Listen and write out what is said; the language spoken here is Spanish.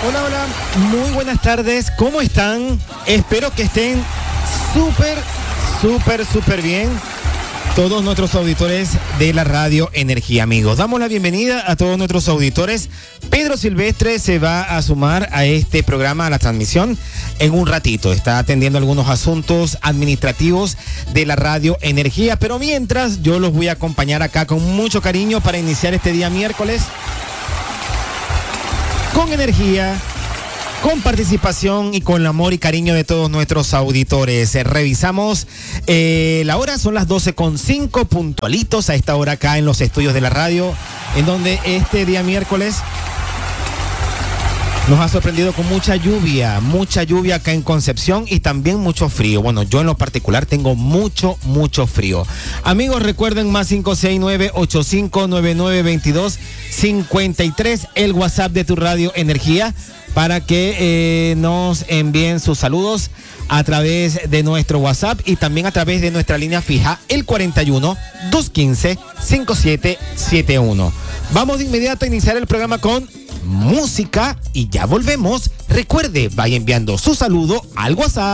Hola, hola, muy buenas tardes, ¿cómo están? Espero que estén súper bien todos nuestros auditores de la Radio Energía, amigos. Damos la bienvenida a todos nuestros auditores. Pedro Silvestre se va a sumar a este programa, a la transmisión, en un ratito. Está atendiendo algunos asuntos administrativos de la Radio Energía, pero mientras yo los voy a acompañar acá con mucho cariño para iniciar este día miércoles con energía, con participación y con el amor y cariño de todos nuestros auditores. Revisamos la hora, son las 12:05, puntualitos a esta hora acá en los estudios de la radio, en donde este día miércoles nos ha sorprendido con mucha lluvia acá en Concepción y también mucho frío. Bueno, yo en lo particular tengo mucho frío. Amigos, recuerden más 569-8599-2253, el WhatsApp de tu Radio Energía, para que nos envíen sus saludos a través de nuestro WhatsApp y también a través de nuestra línea fija, el 41-215-5771. Vamos de inmediato a iniciar el programa con música y ya volvemos. Recuerde, vaya enviando su saludo al WhatsApp.